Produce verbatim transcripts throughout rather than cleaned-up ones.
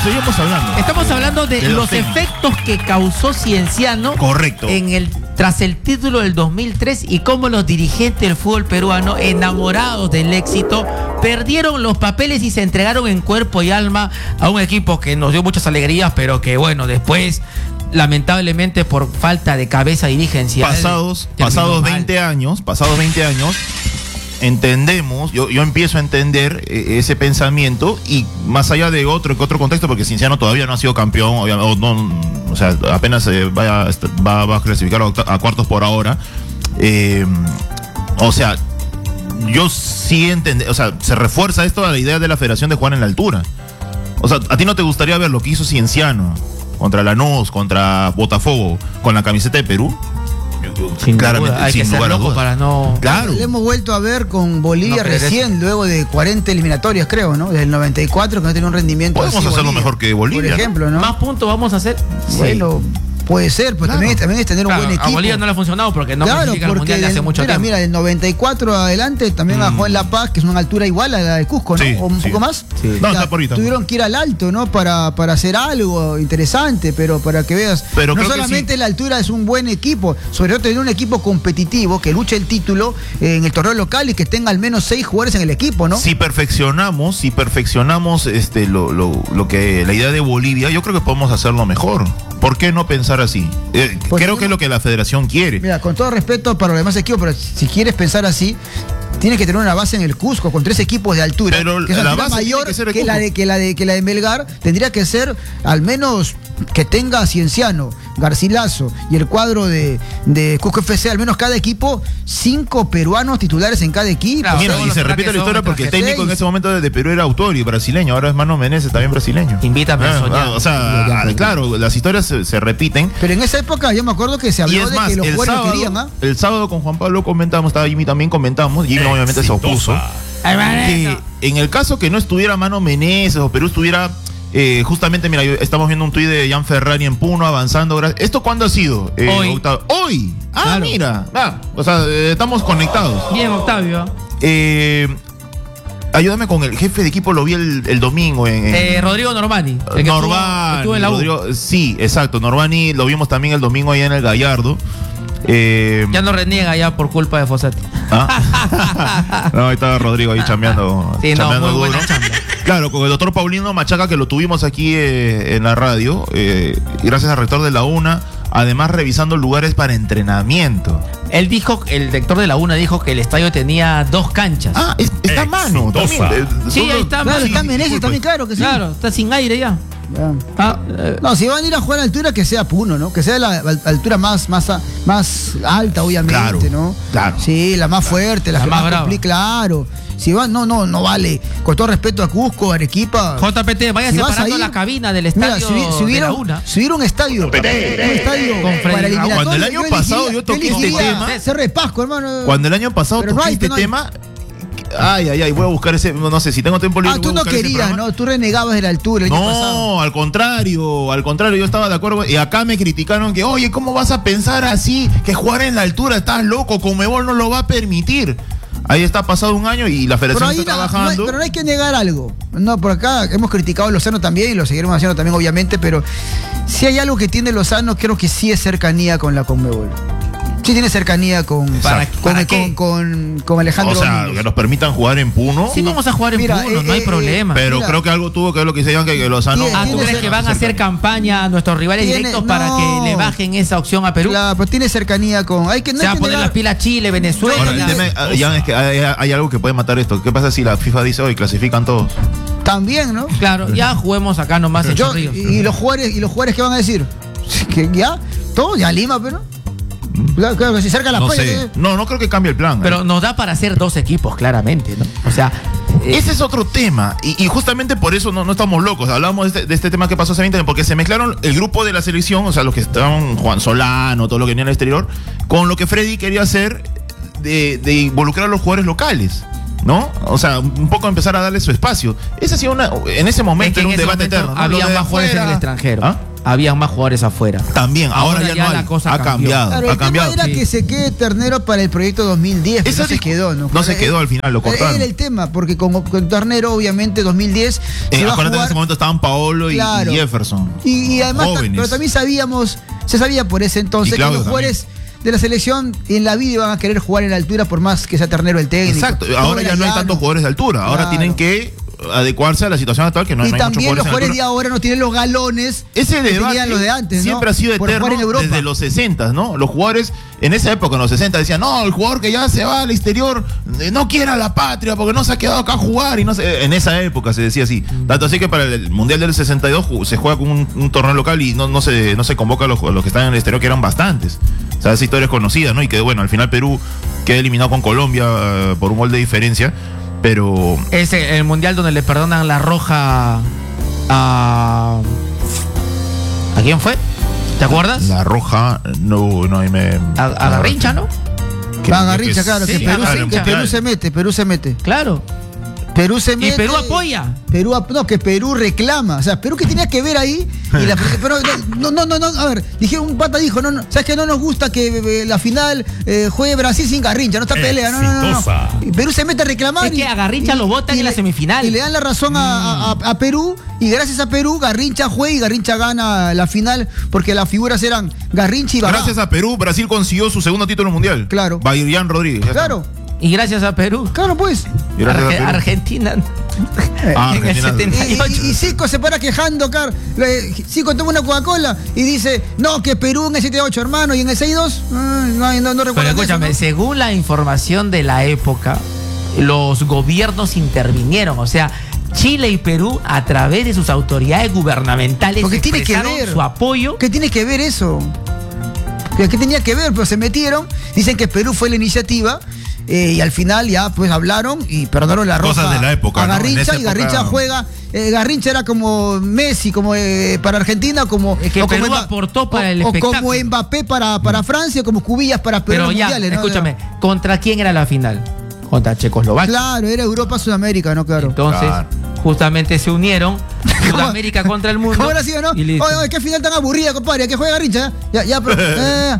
seguimos hablando. Estamos hablando de, de los, los efectos que causó Cienciano. Correcto. En el, tras el título del dos mil tres y cómo los dirigentes del fútbol peruano, enamorados del éxito, perdieron los papeles y se entregaron en cuerpo y alma a un equipo que nos dio muchas alegrías, pero que bueno, después, lamentablemente por falta de cabeza dirigencial. Pasados, pasados veinte años, pasados veinte años, entendemos, yo, yo empiezo a entender eh, ese pensamiento, y más allá de otro, otro contexto, porque Cienciano todavía no ha sido campeón, o, no, o sea, apenas eh, vaya, va, va a clasificar a, a cuartos por ahora. Eh, o sea, yo sí entiendo, o sea, se refuerza esto a la idea de la federación de jugar en la altura. O sea, ¿a ti no te gustaría ver lo que hizo Cienciano contra Lanús, contra Botafogo, con la camiseta de Perú? Sin claramente, duda, hay sin que ser loco para no... Claro. Le hemos vuelto a ver con Bolivia no recién, eso. Luego de cuarenta eliminatorias, creo, ¿no? Desde el noventa y cuatro, que no tiene un rendimiento. Podemos así, hacerlo Bolivia, mejor que Bolivia, por ejemplo, ¿no? Más puntos vamos a hacer. Bueno, sí. Puede ser, pero claro. también, también es tener claro, un buen equipo. A Bolivia no le ha funcionado porque no claro, clasifica al mundial de hace mucho mira, tiempo. Mira, del noventa y cuatro adelante también mm. jugó en La Paz, que es una altura igual a la de Cusco, ¿no? Sí, o un sí. poco más. Sí. No, está por ahí, tuvieron que ir al alto, ¿no? Para, para hacer algo interesante, pero para que veas. Pero no solamente sí. La altura es un buen equipo, sobre todo tener un equipo competitivo que luche el título en el torneo local y que tenga al menos seis jugadores en el equipo, ¿no? Si perfeccionamos, si perfeccionamos este lo, lo, lo que la idea de Bolivia, yo creo que podemos hacerlo mejor. ¿Por qué no pensar así? Eh, pues creo que es lo que la federación quiere. Mira, con todo respeto para los demás equipos, pero si quieres pensar así, tienes que tener una base en el Cusco con tres equipos de altura. Pero que es la altura base mayor que, que, la de, que, la de, que la de Melgar. Tendría que ser al menos que tenga Cienciano, Garcilaso y el cuadro de, de Cusco F C, al menos cada equipo, cinco peruanos titulares en cada equipo. Claro, mira, y se repite la historia porque el técnico en ese momento de Perú era Autori, brasileño, ahora es Mano Menezes, también brasileño. Invítame a soñar. Ah, o sea, ya, ya, claro, las historias se, se repiten. Pero en esa época yo me acuerdo que se habló de más, que los jugadores sábado, querían, ¿ah? El sábado con Juan Pablo comentamos, estaba Jimmy también comentamos, Jimmy obviamente se opuso. Que en el caso que no estuviera Mano Menezes o Perú estuviera... Eh, justamente, mira, estamos viendo un tuit de Jan Ferrari en Puno avanzando. ¿Esto cuándo ha sido? Eh, Hoy. Octavio. Hoy. Ah, claro. mira. Ah, o sea, eh, estamos conectados. Bien, Octavio. Eh, ayúdame con el jefe de equipo, lo vi el, el domingo en, en eh, Rodrigo Normani. Normani. Estuvo en la U. Rodrigo, sí, exacto. Normani lo vimos también el domingo ahí en el Gallardo. Eh, ya no reniega ya por culpa de Fossati. ¿Ah? No, ahí estaba Rodrigo ahí chambeando. Sí, chambeando no, muy duro. buena chamba. Claro, con el doctor Paulino Machaca, que lo tuvimos aquí eh, en la radio, eh, gracias al rector de la UNA, además revisando lugares para entrenamiento. Él dijo, el rector de la UNA dijo que el estadio tenía dos canchas. Ah, es, está a mano también. Eh, sí, ahí está. Claro, sí, está Menezes también, claro que sí. Claro, está sin aire ya. Ya. Ah, eh. No, si van a ir a jugar a altura, que sea Puno, ¿no? Que sea la altura más, más, más alta, obviamente, claro, ¿no? Claro. Sí, la más fuerte, la, la que más, más complica, claro. Si van, no, no, no vale. Con todo respeto a Cusco, Arequipa. J P T, vaya si separando ir, la cabina del estadio. Mira, si, si hubiera, de la UNA. Si hubiera un estadio, un estadio con para eliminatoria. Cuando el año yo pasado yo toqué este tema. Se repasco, hermano. Cuando el año pasado toqué no hay, este no tema. Ay, ay, ay, voy a buscar ese, no, no sé, si tengo tiempo libre. Ah, tú no querías, ¿no? Tú renegabas de la altura el no, año pasado. al contrario, al contrario, yo estaba de acuerdo. Y acá me criticaron que, oye, ¿cómo vas a pensar así? Que jugar en la altura, estás loco, Conmebol no lo va a permitir. Ahí está pasado un año y la federación está no, trabajando. No hay, pero no hay que negar algo. No, por acá hemos criticado a Lozano también y lo seguiremos haciendo también, obviamente, pero si hay algo que tiene Lozano, creo que sí es cercanía con la Conmebol. Sí tiene cercanía con, ¿Para, con, para con, con, con Alejandro. O sea, Domínguez. que nos permitan jugar en Puno. Sí, vamos a jugar en Mira, Puno, eh, no hay eh, problema. Pero Mira, creo que algo tuvo que ver lo que se llaman que, que Lozano. Ah, ¿tú crees que van a hacer campaña a nuestros rivales tiene, directos no, para que le bajen esa opción a Perú? Claro, pues tiene cercanía con. Hay que, no se hay va a que poner negar. las pilas Chile, Venezuela. Ahora, el tema, ya es que hay, hay algo que puede matar esto. ¿Qué pasa si la FIFA dice hoy clasifican todos? También, ¿no? Claro, ya juguemos acá nomás en Chorrillos. Y, y los jugadores, y los jugadores, ¿qué van a decir? Que ya, todo, ya Lima, pero. Claro, claro, que se cerca la no, playa, sé. no, no creo que cambie el plan. Pero ¿eh? nos da para hacer dos equipos, claramente, ¿no? O sea, eh, ese es otro tema. Y, y justamente por eso no, no estamos locos. Hablamos de este, de este tema que pasó hace veinte años, porque se mezclaron el grupo de la selección, o sea, los que estaban Juan Solano, todo lo que venía al exterior, con lo que Freddy quería hacer de, de involucrar a los jugadores locales, ¿no? O sea, un poco empezar a darle su espacio. Ese ha sido una, en ese momento es que era un en ese debate eterno, ¿no? Había de más jugadores en el extranjero. ¿Ah? había más jugadores afuera. También, ahora, Ahora ya, ya no la hay. cosa ha cambió. cambiado, Claro, ha el cambiado. tema era Sí. que se quede Ternero para el proyecto dos mil diez, pero Esa no se discu- quedó, ¿no? no se quedó al final, lo cortaron. Era el tema, porque con, con Ternero, obviamente, dos mil diez Eh, se va a acuérdate, en jugar. ese momento estaban Paolo y, Claro. y Jefferson. Y, y además, ta- jóvenes. pero también sabíamos, se sabía por ese entonces Y que Claudio los jugadores de la selección en la vida iban a querer jugar en la altura por más que sea Ternero el técnico. Exacto, Todo ahora era ya no hay llano. tantos jugadores de altura, ahora Claro. tienen que adecuarse a la situación actual, que no, Y no hay muchos también los jugadores jugadores en de altura. ahora no tienen los galones Ese que debate tenían los de antes, ¿no? siempre ha sido Por eterno jugar en Europa. desde los sesenta, ¿no? Los jugadores en esa época, en los sesenta, decían, no, el jugador que ya se va al exterior eh, no quiere a la patria porque no se ha quedado acá a jugar. Y no sé, en esa época se decía así. Tanto así que para el Mundial del sesenta y dos ju- se juega con un, un torneo local y no, no, se, no se convoca a los, a los que están en el exterior, que eran bastantes. O sea, esa historia es conocida, ¿no? Y que bueno, al final Perú queda eliminado con Colombia eh, por un gol de diferencia. Pero Es el mundial donde le perdonan la roja a. ¿A quién fue? ¿Te acuerdas? la roja, no, no, ahí me. A, a Garrincha, ¿no? que- Va Garrincha, que- claro, que sí, Perú, a se, Garrincha. que Perú se mete, Perú se mete. Claro. Perú se Y mete. Perú apoya. Perú, ap- no, que Perú reclama. O sea, Perú que tenía que ver ahí. Y la, pero no, no, no, no, a ver, dije, un pata dijo, no, no, sabes que no nos gusta que eh, la final eh, juegue Brasil sin Garrincha, no está pelea, no, no, no, Exitosa. no. Y Perú se mete a reclamar. Es que y- a Garrincha lo votan y en la le- semifinal. Y le dan la razón a, a- a Perú, y gracias a Perú, Garrincha juega y Garrincha gana la final, porque las figuras eran Garrincha y Babá. Gracias a Perú, Brasil consiguió su segundo título mundial. Claro. Bayern Rodríguez. ya está. Claro, Y gracias a Perú. claro, pues. Y gracias a Arge- Perú. Argentina. Ah, en el Argentina. setenta y ocho. Y, y, y Zico se para quejando, Car. Le- Zico toma una Coca-Cola y dice, no, que Perú en el siete ocho, hermano, y en el seis dos, no, no, no, no Pero recuerdo. escúchame, según la información de la época, los gobiernos intervinieron. O sea, Chile y Perú, a través de sus autoridades gubernamentales, Porque tiene que expresaron ver. su apoyo. ¿Qué tiene que ver eso? ¿Qué qué tenía que ver? Pero se metieron, dicen que Perú fue la iniciativa. eh, y al final ya pues hablaron y perdonaron la roja Cosas de la época, a ¿no? En Garrincha, esa y Garrincha época- juega. eh, Garrincha era como Messi, como eh, para Argentina, como, Es que o como Perú Mba- aportó para el o, o como espectáculo. Mbappé para, para Francia, como Cubillas para Perú Pero en los ya, mundiales, ¿no? escúchame, ¿contra quién era la final? Contra Checoslovaquia. Claro, era Europa, Sudamérica, ¿no? Claro. Entonces, Claro. justamente se unieron Sudamérica contra el mundo. ¿Cómo era así o no? y listo. Oye, oye, qué final tan aburrida, compadre. Que juega Garrincha, ya, ya, pero. eh,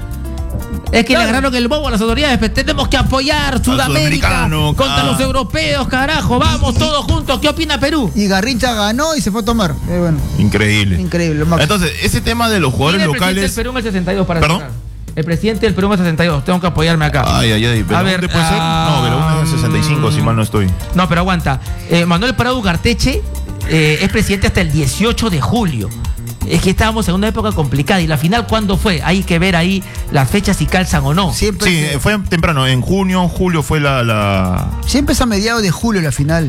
Es que Claro. le agarraron el bobo a las autoridades. Pues, tenemos que apoyar Sudamérica sudamericano, contra claro. los europeos, carajo. Vamos todos juntos. ¿Qué opina Perú? y Garrincha ganó y se fue a tomar. Eh, bueno, Increíble. increíble. Lo máximo. Entonces, ese tema de los jugadores ¿Quién es el presidente locales. del Perú en el sesenta y dos para ¿Perdón? cerrar? El presidente del Perú en el sesenta y dos. Tengo que apoyarme acá. Ay, ay, ay. A ¿Belaúnde ver, puede ser? ah, No, Belaúnde es el sesenta y cinco, si mal no estoy. No, pero aguanta. Eh, Manuel Prado Ugarteche eh, es presidente hasta el dieciocho de julio. Es que estábamos en una época complicada. ¿Y la final cuándo fue? Hay que ver ahí las fechas si calzan o no. Siempre, Sí, eh, fue temprano. En junio, julio fue la, la, siempre es a mediados de julio la final.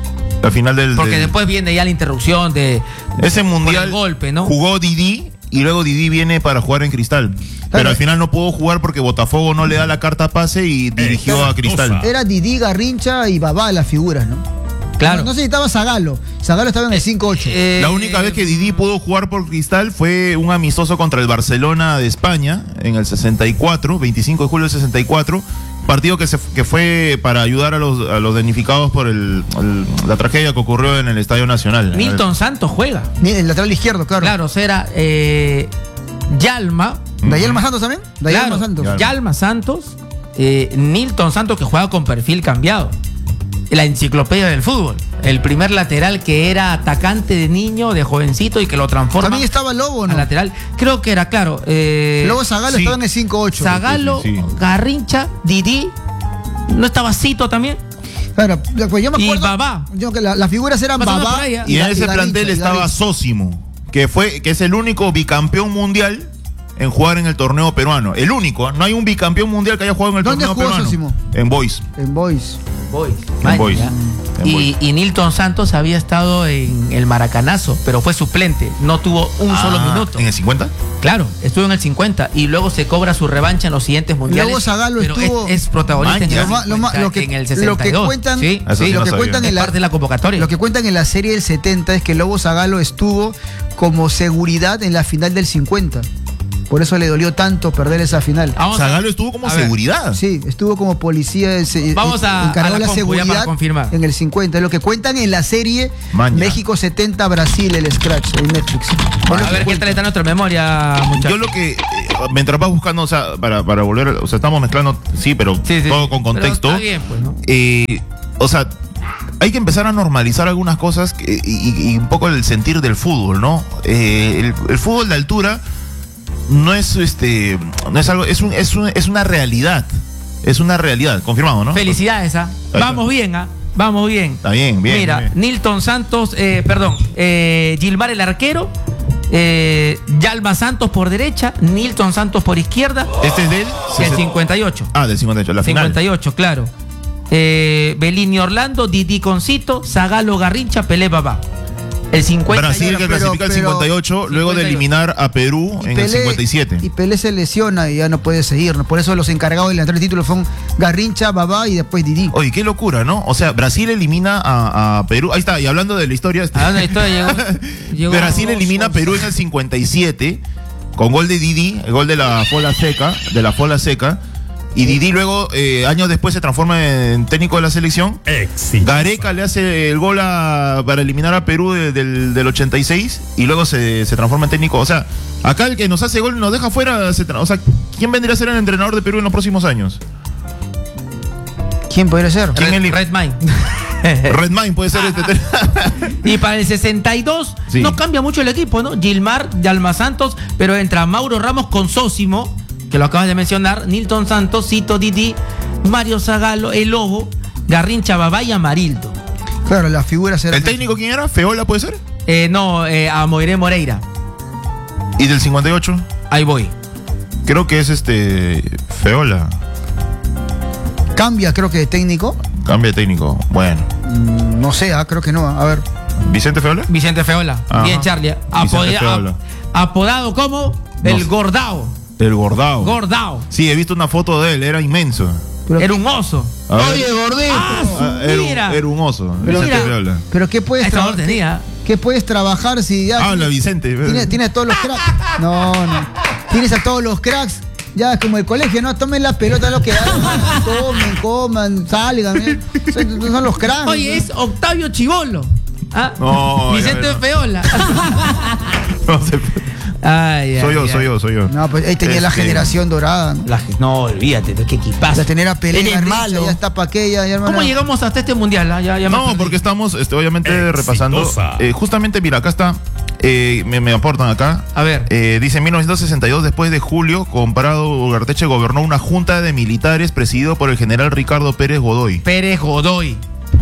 la final del. Porque del- después viene ya la interrupción de... Ese por mundial el golpe, ¿no? jugó Didi y luego Didi viene para jugar en Cristal. Pero al final no pudo jugar porque Botafogo no le da la carta pase y dirigió claro. a Cristal. Era Didi, Garrincha y Babá las figuras, ¿no? Claro. No, no se necesitaba Zagalo. Zagalo estaba en el cinco ocho. Eh, La única vez que Didi pudo jugar por Cristal fue un amistoso contra el Barcelona de España en el sesenta y cuatro, veinticinco de julio del sesenta y cuatro. Partido que, se, que fue para ayudar a los, a los damnificados por el, el- la tragedia que ocurrió en el Estadio Nacional. Milton Santos juega. Ni- El lateral izquierdo, claro. Claro, o sea, era eh, Yalma. ¿Dayalma Santos también? Dayalma Claro, Santos. Yalma. Yalma Santos. eh, Nilton Santos, que juega con perfil cambiado. La enciclopedia del fútbol. El primer lateral que era atacante de niño, de jovencito y que lo transforma También estaba Lobo, a ¿no? lateral. Creo que era, claro. eh, Lobo Zagalo sí. estaba en el cinco ocho. Zagalo, Sí, sí, sí. Garrincha, Didi. ¿No estaba Cito también? Claro, pues yo me Y acuerdo. Babá. Yo que la- las figuras eran Más o menos Babá. por ahí, ¿eh? Y en Ga- ese Garrincha, plantel y estaba Garrincha. Sósimo, que fue que es el único bicampeón mundial en jugar en el torneo peruano. El único, ¿eh? No hay un bicampeón mundial que haya jugado en el ¿Dónde torneo jugó peruano. Sósimo? En Boys. En Boys. Boys. En Boys. ya. En Y, Boys. y Nilton Santos había estado en el Maracanazo, pero fue suplente. No tuvo un solo Ah, minuto. ¿En el cincuenta? Claro, estuvo en el cincuenta y luego se cobra su revancha en los siguientes mundiales. Luego Zagalo pero estuvo- es, es protagonista en Maña. el, Lo ma- lo ma- lo que- en el lo que sesenta y dos. cuentan- sí, Eso sí, sí lo no que sabía. cuentan es en la, parte de la convocatoria. lo que cuentan en la serie del setenta es que Lobo Zagalo estuvo como seguridad en la final del cincuenta. Por eso le dolió tanto perder esa final. Vamos a- Zagallo estuvo como a ver. seguridad. Sí, estuvo como policía eh, se- Vamos a- encargado a la de la compu ya para seguridad confirmar. en el cincuenta. Es lo que cuentan en la serie Maña. México setenta Brasil, el Scratch, en Netflix. Es lo A que ver qué cuentan. tal está nuestra memoria, muchachos. Yo lo que, eh, mientras vas buscando, o sea, para, para volver, o sea, estamos mezclando, sí, pero Sí, sí. todo con Pero contexto. está bien, pues, ¿no? Eh, o sea, hay que empezar a normalizar algunas cosas que- y, y- y un poco el sentir del fútbol, ¿no? Eh, el, el fútbol de altura no es este, no es algo, es un, es un- es una realidad, es una realidad, confirmado, ¿no? Felicidades, ¿ah? está. Vamos bien, ¿ah? Vamos bien. Está bien, bien. Mira, bien. Nilton Santos, eh, perdón, eh, Gilmar el arquero, eh, Yalma Santos por derecha, Nilton Santos por izquierda, Este es del el cincuenta y ocho. Ah, del cincuenta y ocho, la final. cincuenta y ocho, claro. Eh, Bellini Orlando, Didi Concito, Zagallo Garrincha, Pelé Babá. El cincuenta y ocho. Brasil que pero- clasifica el pero- cincuenta y ocho, luego de cincuenta y ocho. eliminar a Perú en el cincuenta y siete. Y Pelé se lesiona y ya no puede seguir, ¿no? Por eso los encargados de levantar el título fueron Garrincha, Babá y después Didi. Oye, qué locura, ¿no? O sea, Brasil elimina a, a Perú. Ahí está, y hablando de la historia. este- ¿A dónde estoy? Llegó, llegó- Brasil elimina a Perú en el cincuenta y siete con gol de Didi, el gol de la Fola Seca, de la Fola Seca. Y Didi luego, eh, años después, se transforma en técnico de la selección. Gareca le hace el gol a- para eliminar a Perú de- del, del ochenta y seis y luego se, se transforma en técnico. O sea, acá el que nos hace gol y nos deja fuera. Se tra- o sea, ¿quién vendría a ser el entrenador de Perú en los próximos años? ¿Quién podría ser? ¿Quién Red, el- Red Mine. Redmayne puede ser este. Y para el sesenta y dos Sí. no cambia mucho el equipo, ¿no? Gilmar, Yalma Santos, pero entra Mauro Ramos con Sósimo, que lo acabas de mencionar, Nilton Santos, Cito Didi, Mario Zagallo, El Lobo, Garrincha Babá y Amarildo. Claro, la figura será. ¿El técnico quién era? ¿Feola puede ser? Eh, no, eh, a Moiré Moreira. ¿Y del cincuenta y ocho? Ahí voy. Creo que es este. Feola. Cambia, creo que de técnico. Cambia de técnico. Bueno. Mm, No sé, ah, creo que no. A ver. ¿Vicente Feola? Vicente Feola. Ajá. Bien, Charlie. Vicente Apoda- Feola. ap- apodado como No el sé. Gordao. El Gordao. Gordao. Sí, he visto una foto de él, era inmenso. Pero, Era un oso. A ver. gordito. Ah, su- Ah, era, un, mira. era un oso. Pero Vicente mira. Feola. pero ¿qué puedes Ese valor trabajar? tenía. ¿Qué puedes trabajar si ya Habla Vicente. tienes, tienes todos los cracks? No, no. Tienes a todos los cracks. Ya es como el colegio, ¿no? Tomen la pelota lo que hagan. Tomen, coman, salgan. ¿eh? Son, son los cracks. Oye, es Octavio Chivolo. ¿Ah? No, Vicente ya, ya. Feola. No sé. Ay, ay, Soy yo, ay. soy yo, soy yo. No, pues ahí tenía la Este, generación dorada. ¿no? La- no, olvídate, qué equipazo. De tener a Pelé, Eres Garrincha, malo. ya está pa' aquella. Ya, ¿Cómo hermano. llegamos hasta este mundial? ah? Ya, ya me No, perdí. porque estamos este, obviamente Exitosa. repasando. Eh, justamente, mira, acá está. eh, me, me aportan acá. A ver. Eh, dice, en mil novecientos sesenta y dos, después de julio, comparado Ugarteche gobernó una junta de militares presidido por el general Ricardo Pérez Godoy. Pérez Godoy.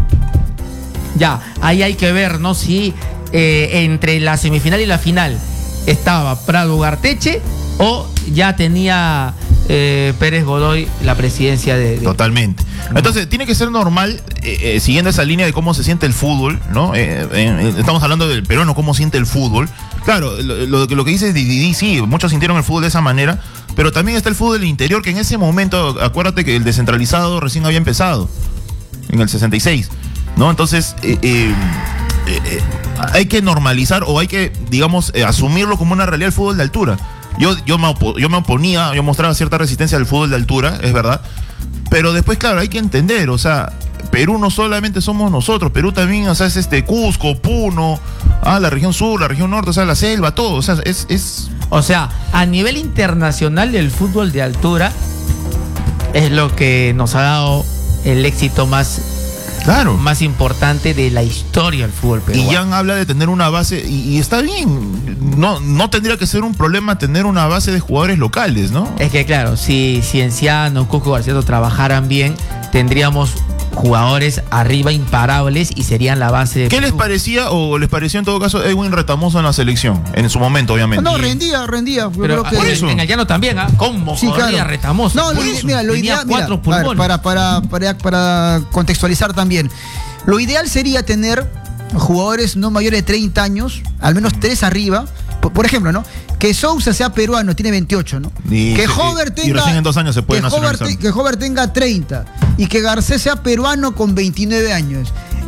Ya, ahí hay que ver, ¿no? Si eh, entre la semifinal y la final estaba Prado Ugarteche o ya tenía eh, Pérez Godoy la presidencia de... de- Totalmente. Entonces, tiene que ser normal, eh, eh, siguiendo esa línea de cómo se siente el fútbol, ¿no? Eh, eh, estamos hablando del peruano, cómo siente el fútbol. Claro, lo, lo, que- lo que dice Didi, sí, muchos sintieron el fútbol de esa manera, pero también está el fútbol del interior, que en ese momento, acuérdate que el descentralizado recién había empezado, en el sesenta y seis, ¿no? Entonces, eh, eh, eh, eh, hay que normalizar o hay que, digamos, eh, asumirlo como una realidad el fútbol de altura. Yo, yo, me opo- yo me oponía, yo mostraba cierta resistencia al fútbol de altura, es verdad. Pero después, claro, hay que entender, o sea, Perú no solamente somos nosotros, Perú también, o sea, es este Cusco, Puno, ah, la región sur, la región norte, o sea, la selva, todo, o sea, es, es O sea, a nivel internacional el fútbol de altura es lo que nos ha dado el éxito más, claro. más importante de la historia del fútbol Y peruano. Jan habla de tener una base, y, y está bien, no, no tendría que ser un problema tener una base de jugadores locales, ¿no? Es que claro, si Cienciano, Cusco García trabajaran bien, tendríamos jugadores arriba imparables y serían la base de ¿Qué les Perú. parecía o les pareció en todo caso Edwin Retamoso en la selección? En su momento, obviamente. No, rendía, rendía. Yo Pero creo que- ah, Por eso. en el llano también, ¿ah? ¿Cómo Sí, corría claro. Retamoso? No, lo Por ide- eso. mira, lo Tenía ideal, cuatro mira, a ver, pulmones. para, para, para, para contextualizar también. Lo ideal sería tener jugadores no mayores de treinta años, al menos tres arriba. Por, por ejemplo, ¿no? Que Sousa sea peruano, tiene veintiocho, ¿no? Y- que y- Hover y tenga. recién en dos años se puede que Hover, nacionalizar. te- que Hover tenga treinta. Y que Garcés sea peruano con veintinueve años.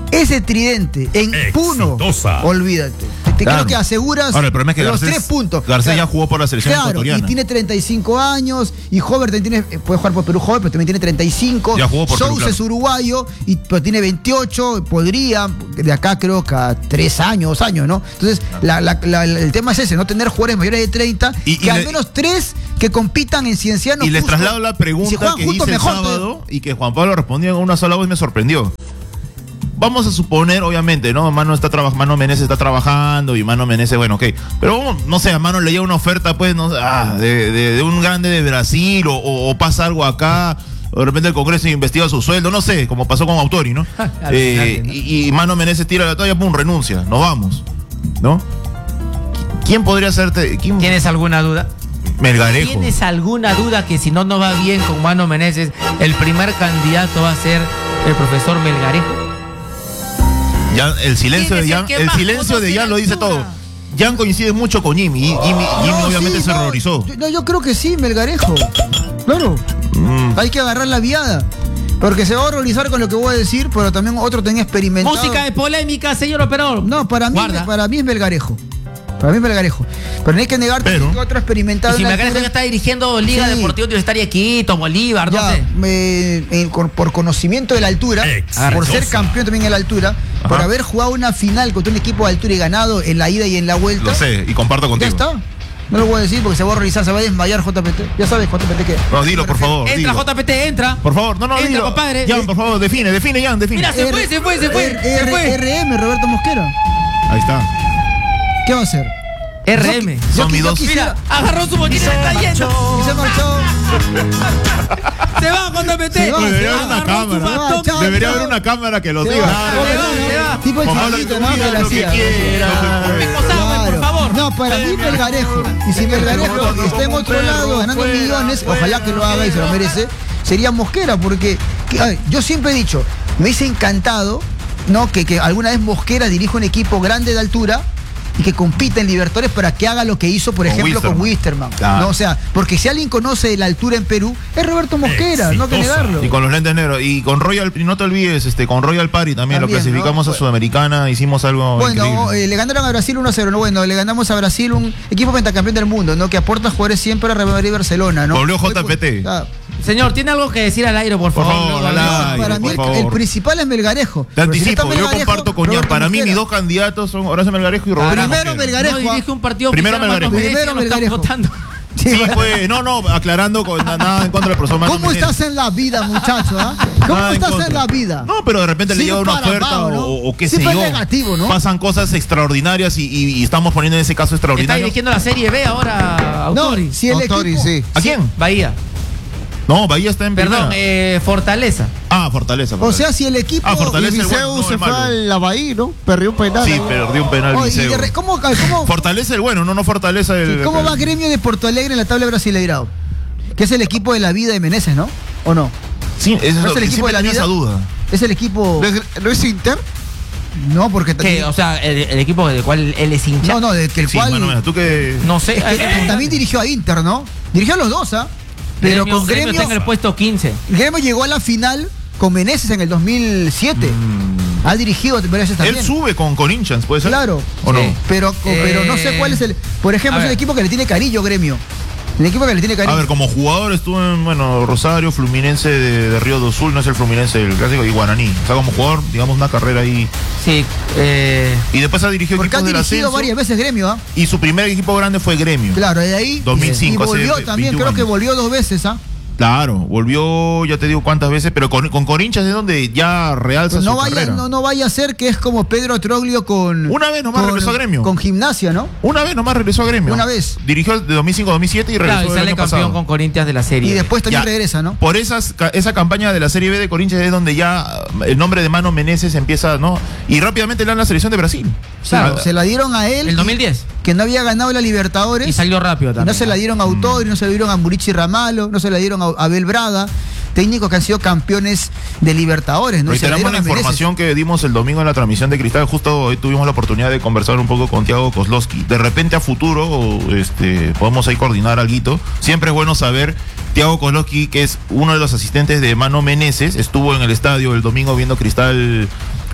ese tridente en Puno, olvídate. Te Claro. creo que aseguras Ahora, el problema es que los Garcés, tres puntos. Garcés Claro. ya jugó por la selección Claro, ecuatoriana. y tiene treinta y cinco años, y Hover también tiene, puede jugar por Perú Hover, pero también tiene treinta y cinco. Ya jugó por Perú, Sousa claro. es uruguayo, y, pero tiene veintiocho, podría, de acá creo que a tres años, dos años, ¿no? Entonces, la- la- la- el tema es ese, no tener jugadores mayores de treinta, Y- que y al le- menos tres que compitan en Cienciano. Y les Cusco, traslado la y si pregunta juegan que juntos, hice el mejor, sábado y que Juan Pablo respondió en una sola voz y me sorprendió. Vamos a suponer, obviamente, ¿no? Mano está traba- Mano Menezes está trabajando y Mano Menezes, bueno, ok. Pero vamos, no sé, a Mano le llega una oferta, pues, no, ah, de, de- de un grande de Brasil o, o- o pasa algo acá. O de repente el Congreso investiga su sueldo, no sé, como pasó con Autori, ¿no? Al Eh, final, ¿no? y, y Mano Menezes tira la toalla, pum, renuncia, nos vamos, ¿no? ¿Quién podría hacerte? ¿Quién? ¿Tienes alguna duda? Melgarejo. ¿Tienes alguna duda que si no nos va bien con Mano Menezes, el primer candidato va a ser el profesor Melgarejo? Ya, el silencio ¿Quién de es el Jan, que el más silencio conoce de la Jan lo dice altura? todo. Jan coincide mucho con Jimmy. y Jimmy, Jimmy No, obviamente sí, se no, horrorizó. Yo, no, yo creo que sí, Melgarejo. Claro. Mm. Hay que agarrar la viada. Porque se va a horrorizar con lo que voy a decir, pero también otro tenía experimentado. Música de polémica, señor operador. No, para mí, Guarda. para mí es Melgarejo. Para mí es Melgarejo. Pero no hay que negar Pero- que otro Y experimentado. si en la Melgarejo ya altura- está dirigiendo Liga Sí. Deportiva Universitaria Quito, Bolívar, no Ya, sé. eh, en- con- por conocimiento de la altura, por ser campeón también en la altura, Ajá. por haber jugado una final contra un equipo de altura y ganado en la ida y en la vuelta. Lo sé, y comparto Ya contigo. está. No lo voy a decir porque se va a horrorizar, se va a desmayar J P T. Ya sabes, J P T qué. No, dilo, por favor. Entra dilo. J P T, entra. Por favor, no, no, Entra, dilo. compadre. Jan, por favor, define, define, Jan, define. Mira, se fue, se fue, se fue. R- se fue. R M, Roberto Mosquera. Ahí está. ¿Qué va a hacer? R M. Yo- Son yo mis qui- yo dos- quisiera- Mira, agarró su mochila y está yendo. Y se marchó. Se va J P T. Se va, Oye, se debería haber va. una Agarró su cámara. bastón. Chao, Debería chao. haber una cámara que lo Se diga. va, se va, se va. Tipo el Como habla chiquito, tu ¿no? vida, Que la lo que hacía. quiera. Vemos agua, por favor. No, para mí Melgarejo. Y si Melgarejo está en otro lado ganando millones, ojalá que lo haga y se lo merece, sería Mosquera, porque que- ay, yo siempre he dicho, me hice encantado, ¿no? Que, que alguna vez Mosquera dirija un equipo grande de altura y que compita en Libertadores para que haga lo que hizo, por Con ejemplo, con Wisterman. Wisterman. Claro. ¿no? O sea, porque si alguien conoce la altura en Perú, es Roberto Mosquera, no hay que negarlo. Y con los lentes negros. Y con Royal, y no te olvides, este, con Royal Party también, lo También, clasificamos ¿no? a Sudamericana, hicimos algo Bueno, increíble. eh, le ganaron a Brasil uno a cero, ¿no? Bueno, le ganamos a Brasil, un equipo pentacampeón del mundo, ¿no? Que aporta jugadores siempre a Real Madrid y Barcelona, ¿no? Volvió J P T. Ah, Señor, ¿tiene algo que decir al aire, por Por favor? favor, No, al no, aire. no. para por mí el, favor. el principal es Melgarejo. Te Pero si no está anticipo, yo Melgarejo, comparto con Jan. Roberto Para mí Mosquera. mis dos candidatos son Horacio Melgarejo y Roberto Primero Mosquera. Melgarejo. No dirige un partido Primero oficial, Mano Melgarejo. Menezes, Primero lo están Melgarejo. votando. Sí, pues, no, no, aclarando con na- nada en contra del profesor Mano ¿Cómo Menezes. estás en la vida, muchacho? ah? ¿Cómo Nada en estás en contra. la vida? No, pero de repente le Sí, llega una para oferta abajo, ¿no? o, o qué Siempre sé yo. es negativo, ¿no? Pasan cosas extraordinarias y, y- y estamos poniendo en ese caso Está extraordinario. dirigiendo la Serie B ahora, Autori. No, si el Autori, equipo... sí. ¿A quién? Bahía. No, Bahía está en Perdón, primera. eh, Fortaleza. Ah, Fortaleza. O Fortaleza. sea, si el equipo... Ah, Fortaleza. Y el bueno, Viseu no, se el fue malo. a la Bahía, ¿no? Perdió un penal. Sí, ahí. perdió un penal Oh, y Viseu. de re- ¿Cómo, cómo, Fortaleza el bueno, no, no Fortaleza el. sí, ¿Cómo va Gremio de Porto Alegre en la tabla brasileirao? Que es el equipo de la vida de Meneses, ¿no? ¿O no? Sí, eso ¿No es es el equipo de la tenía vida? esa duda. Es el equipo... ¿No es- ¿No es Inter? No, porque... ¿Qué? O sea, el, el equipo del cual él es hincha. No, no, del que el Sí, cual... bueno, mira, tú que. No sé. Es que eh, también dirigió a Inter, ¿no? Dirigió a los dos, ¿ah? Pero Gremio- con Gremio Gremio... está en el puesto quince. Gremio llegó a la final con Meneses en el dos mil siete. Ha dirigido varias veces también. Él sube con Corinthians, ¿puede ser? Claro. ¿O no? Sí. Pero, pero no Eh, sé cuál es el... Por ejemplo, a es un ver. equipo que le tiene cariño, Gremio. El equipo que le tiene cariño. A ver, como jugador estuvo en, bueno, Rosario, Fluminense de, de Río do Sul, no es el Fluminense del clásico, y Guaraní. O sea, como jugador, digamos, una carrera ahí. Sí. Eh, Y después ha dirigido Porque equipos han del dirigido ascenso. varias veces Gremio, ¿ah? Y su primer equipo grande fue Gremio. Claro, de ahí. dos mil cinco, Y volvió hace también, veintiún creo que años. volvió dos veces, ¿ah? Claro, volvió, ya te digo cuántas veces, pero con, con Corinthians es donde ya realza Pues no su vaya, carrera. no, no vaya a ser que es como Pedro Troglio con. Una vez nomás con- regresó a Gremio. Con Gimnasia, ¿no? Una vez nomás regresó a Gremio. Una vez. Dirigió de dos mil cinco a dos mil siete y regresó claro, y el sale año campeón pasado. con Corinthians de la Serie Y B. después también Ya. regresa, ¿no? Por esas, ca- esa campaña de la Serie B de Corinthians es donde ya el nombre de Mano Menezes empieza, ¿no? Y rápidamente le dan la selección de Brasil. Claro, Ah, se la dieron a él. El dos mil diez. Que no había ganado la Libertadores. Y salió rápido Y también. no se la dieron a Autori, no se la dieron a Murici Ramalo, no se la dieron a Abel Braga, técnicos que han sido campeones de Libertadores, ¿no? Y se la Reiteramos dieron la a Menezes. información que dimos el domingo en la transmisión de Cristal. Justo hoy tuvimos la oportunidad de conversar un poco con Thiago Kozlowski. De repente a futuro este, podemos ahí coordinar algo. Siempre es bueno saber. Thiago Kozlowski, que es uno de los asistentes de Mano Menezes, estuvo en el estadio el domingo viendo Cristal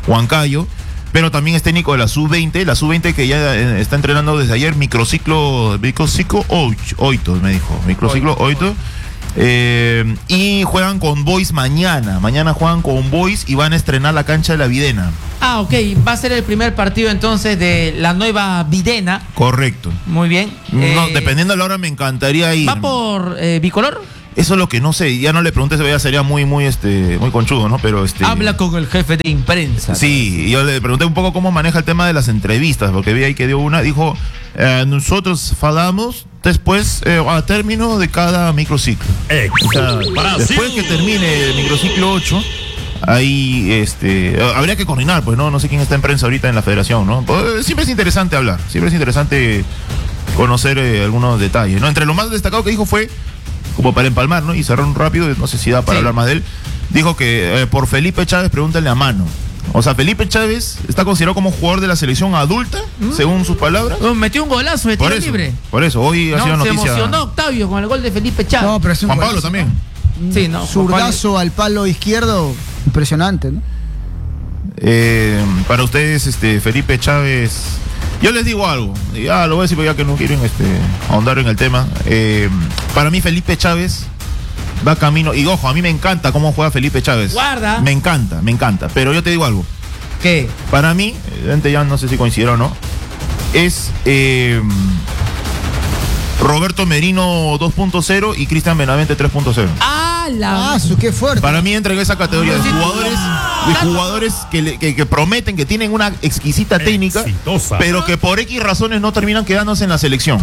Huancayo, pero también es técnico de la sub veinte, la sub veinte que ya eh, está entrenando desde ayer, microciclo, microciclo oito, me dijo, microciclo oito. Eh, y juegan con Boys mañana. Mañana juegan con Boys y van a estrenar la cancha de la Videna. Ah, ok. Va a ser el primer partido entonces de la nueva Videna. Correcto. Muy bien. No, Eh, dependiendo de la hora me encantaría ir. ¿Va por eh, bicolor? Eso es lo que no sé. Ya no le pregunté, ya sería muy, muy, este, muy conchudo, ¿no? Pero este. Habla con el jefe de imprensa. Sí, yo le pregunté un poco cómo maneja el tema de las entrevistas, porque vi ahí que dio una, dijo, eh, nosotros falamos después, eh, a término de cada microciclo. O sea, después que termine el microciclo ocho, ahí este, eh, habría que coordinar, pues no, no sé quién está en prensa ahorita en la federación, ¿no? Pues, siempre es interesante hablar, siempre es interesante conocer eh, algunos detalles, ¿no? Entre lo más destacado que dijo fue, como para empalmar, ¿no? Y cerrar un rápido, no sé si da para Sí. hablar más de él, dijo que eh, por Felipe Chávez pregúntale a Mano. O sea, Felipe Chávez está considerado como jugador de la selección adulta, ¿Mm? según sus palabras. Oh, metió un golazo de Por tiro eso, libre. por eso, hoy ha No, sido se noticia. emocionó Octavio con el gol de Felipe Chávez. No, pero es un Juan Pablo golazo, también. ¿no? Sí, no, Juan Zurdazo al palo izquierdo, impresionante, ¿no? Eh, para ustedes, este, Felipe Chávez, yo les digo algo, ya lo voy a decir, pero ya que no quieren este, ahondar en el tema. Eh, para mí, Felipe Chávez va camino, y ojo, a mí me encanta cómo juega Felipe Chávez. Guarda. Me encanta, me encanta. Pero yo te digo algo. ¿Qué? Para mí, evidente, ya no sé si coincidieron o no, es eh, Roberto Merino dos punto cero y Cristian Benavente tres punto cero. ¡Ah, la! Ah, su qué fuerte. Para mí entra en esa categoría de jugadores, de jugadores que, le- que, que prometen, que tienen una exquisita técnica, Exitosa. pero que por X razones no terminan quedándose en la selección.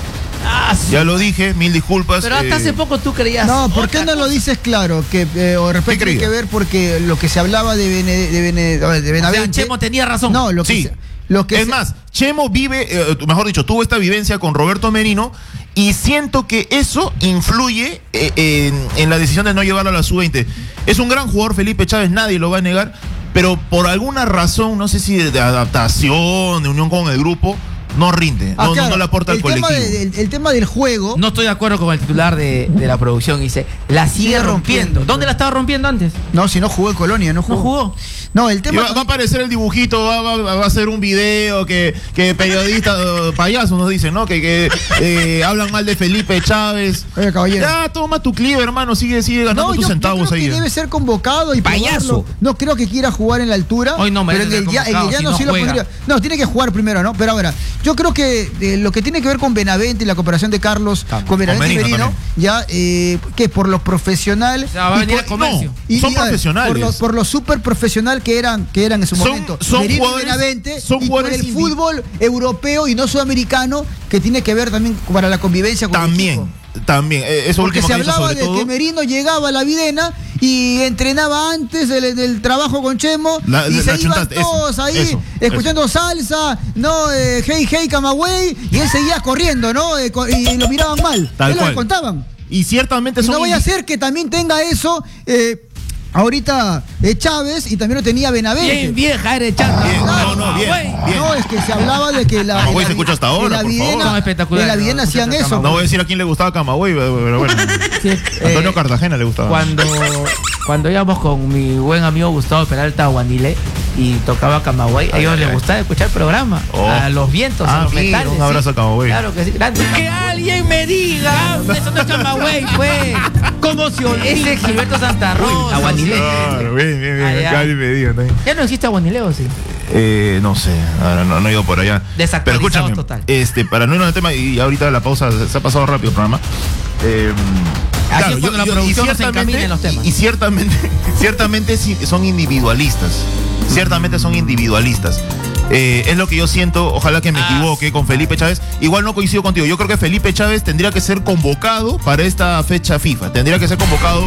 Ah, sí. Ya lo dije, mil disculpas. Pero hasta eh, hace poco tú creías. No, ¿por otra qué no lo cosa. dices claro? Que eh, o de repente ¿Qué tiene que creía? ver porque lo que se hablaba de, Bene, de, Bene- de O sea, Benavente. Chemo tenía razón. No, lo que Sí. se- lo que es se- más, Chemo vive, eh, mejor dicho, tuvo esta vivencia con Roberto Merino y siento que eso influye eh, en, en la decisión de no llevarlo a la sub veinte. Es un gran jugador, Felipe Chávez, nadie lo va a negar, pero por alguna razón, no sé si de, de adaptación, de unión con el grupo, no rinde, Ah, no, claro, no, no le aporta al el tema colectivo. de- el, el tema del juego. No estoy de acuerdo con el titular de, de la producción. Dice, la sigue Sigue rompiendo. rompiendo. ¿Dónde la estaba rompiendo antes? No, si no jugó en Colonia, no jugó. No jugó. No, el Y tema. va, va a aparecer el dibujito, va, va- va a hacer un video que, que periodistas, eh, payasos nos dicen, ¿no? Que, que eh, hablan mal de Felipe Chávez. Oiga, caballero. Ya, toma tu clip, hermano, sigue, sigue ganando No, tus yo, yo centavos creo ahí. que eh. debe ser convocado y Payaso. probarlo. No creo que quiera jugar en la altura. Hoy no pero merece en el, ser ya- en el convocado llano si no sí lo juega. podría. No, tiene que jugar primero, ¿no? Pero ahora, yo creo que eh, lo que tiene que ver con Benavente y la cooperación de Carlos También. con Benavente Con y Merino Merino, ya eh, que por lo profesional. O sea, va a y venir por- a comercio. no, son a ver, profesionales. Por lo, por lo súper profesional que eran, que eran en su Son- momento. son Merino y jugadores- Benavente, son y por jugadores el indi- fútbol europeo y no sudamericano, que tiene que ver también para la convivencia con el equipo. También, también. eh, Eso Porque último se que hizo hablaba sobre de todo. que Merino llegaba a la Videna y entrenaba antes del, del trabajo con Chemo La- y la- se la iban chuntaste, eso, todos ahí eso, escuchando salsa, no, eh, hey, hey, Camagüey, y él seguía corriendo, ¿no? Eh, co- y lo miraban mal. Tal Él lo cual. contaban. Y ciertamente Y son no vaya a indi- ser que también tenga eso eh, ahorita eh, Chávez y también lo tenía Benavente. Bien vieja eres, chanta. Bien, no, no, bien, Güey. bien. No, es que se hablaba de que la. Camagüey en la se escucha hasta ahora, en la por Videna- favor. Son espectaculares, En la Videna ¿no? hacían Escucha eso. No voy a decir a quién le gustaba Camagüey, pero bueno. Sí, Antonio eh, Cartagena le gustaba. Cuando, cuando íbamos con mi buen amigo Gustavo Peralta a Guanilé y tocaba Camagüey, a Ay, ellos ay, les ay. gustaba escuchar el programa. Oh. A los vientos, Ah, a los mira, metales. un abrazo sí. a Camagüey. Claro que sí. grande. Que alguien me diga. Eso no es Camagüey, pues. ¿Cómo se olvida? Ese es Gilberto Santa Rosa. Aguanilé. Claro, bien, bien, bien. Ah, ya. Acá me digan también. ¿Ya no existe Aguanilé o sí? Eh, no sé, ahora no, no he ido por allá. Pero Desactualizados escúchame, total. este, para no irnos al tema, y ahorita la pausa, se ha pasado rápido el programa. Eh, Así es cuando la producción y no se encamina en los temas. Y, y ciertamente, ciertamente sí son individualistas. Ciertamente son individualistas. Eh, es lo que yo siento, ojalá que me Ah, equivoque con Felipe Chávez. Igual no coincido contigo. Yo creo que Felipe Chávez tendría que ser convocado para esta fecha FIFA. Tendría que ser convocado.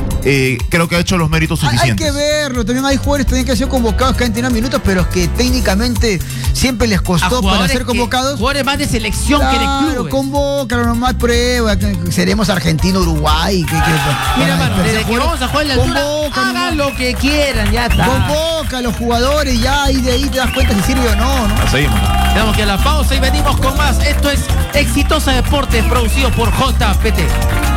Eh, creo que ha hecho los méritos Hay, hay suficientes. que verlo, también hay jugadores también que han sido convocados que han tenido minutos, pero que técnicamente siempre les A costó para jugadores ser que- convocados. Jugadores más de selección que de Claro, clubes. convócalo, nomás prueba, que- que seremos Argentina, Uruguay. Que, que, Mira, para mano, despertar desde que jugadores. vamos a jugar en la altura, Convoca, hagan nomás. lo que quieran, ya está. Convoca a los jugadores ya y de ahí te das cuenta si sirve o no, ¿no? Seguimos. Tenemos que ir a la pausa y venimos con más. Esto es Exitosa Deportes, producido por J P T.